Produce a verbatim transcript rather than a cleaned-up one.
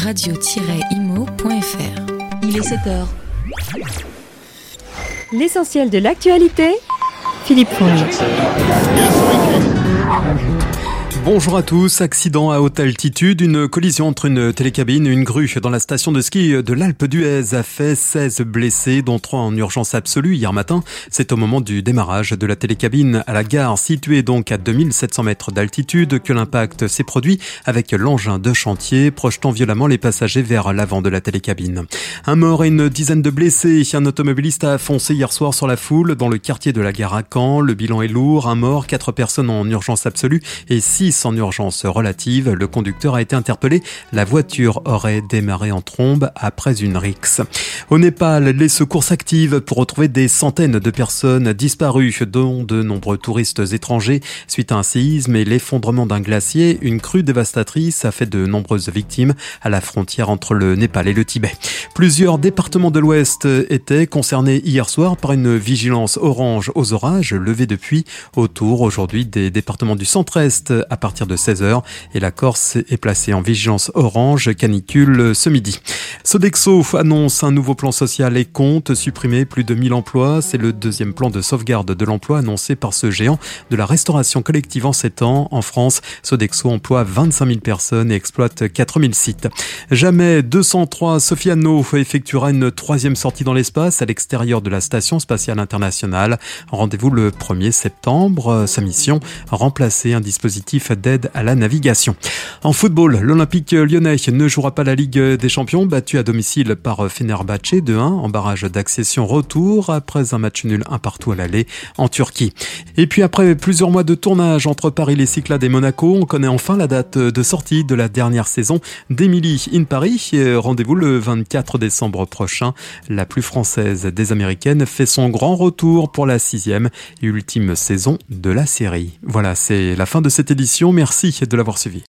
radio tiret imo point f r. Il est sept heures. L'essentiel de l'actualité, Philippe Fonge. Bonjour à tous. Accident à haute altitude. Une collision entre une télécabine et une grue dans la station de ski de l'Alpe d'Huez a fait seize blessés, dont trois en urgence absolue hier matin. C'est au moment du démarrage de la télécabine à la gare, située donc à deux mille sept cents mètres d'altitude, que l'impact s'est produit avec l'engin de chantier, projetant violemment les passagers vers l'avant de la télécabine. Un mort et une dizaine de blessés. Un automobiliste a foncé hier soir sur la foule dans le quartier de la gare à Caen. Le bilan est lourd. Un mort, quatre personnes en urgence absolue et six en urgence relative. Le conducteur a été interpellé. La voiture aurait démarré en trombe après une rixe. Au Népal, les secours s'activent pour retrouver des centaines de personnes disparues, dont de nombreux touristes étrangers. Suite à un séisme et l'effondrement d'un glacier, une crue dévastatrice a fait de nombreuses victimes à la frontière entre le Népal et le Tibet. Plusieurs départements de l'Ouest étaient concernés hier soir par une vigilance orange aux orages levée depuis. Autour aujourd'hui des départements du centre-est à partir de seize heures, et la Corse est placée en vigilance orange canicule ce midi. Sodexo annonce un nouveau plan social et compte supprimer plus de mille emplois. C'est le deuxième plan de sauvegarde de l'emploi annoncé par ce géant de la restauration collective en sept ans. En France, Sodexo emploie vingt-cinq mille personnes et exploite quatre mille sites. Jamais deux cent trois Sofiano effectuera une troisième sortie dans l'espace à l'extérieur de la station spatiale internationale. Rendez-vous le premier septembre. Sa mission, remplacer un dispositif d'aide à la navigation. En football, l'Olympique lyonnais ne jouera pas la Ligue des Champions, battu à domicile par Fenerbahçe deux un en barrage d'accession retour après un match nul un partout à l'aller en Turquie. Et puis après plusieurs mois de tournage entre Paris, les Cyclades et Monaco, on connaît enfin la date de sortie de la dernière saison d'Emily in Paris. Rendez-vous le vingt-quatre décembre prochain. La plus française des Américaines fait son grand retour pour la sixième et ultime saison de la série. Voilà, c'est la fin de cette édition. Merci de l'avoir suivi.